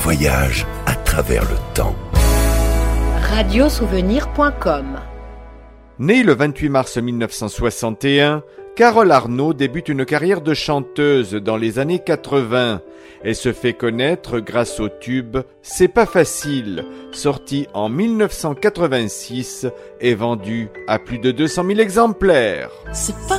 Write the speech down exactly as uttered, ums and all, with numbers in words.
voyage à travers le temps. radiosouvenir point com. Née le vingt-huit mars mille neuf cent soixante et un, Carole Arnaud débute une carrière de chanteuse dans les années quatre-vingts. Elle se fait connaître grâce au tube « C'est pas facile », sorti en mille neuf cent quatre-vingt-six et vendu à plus de deux cent mille exemplaires. C'est pas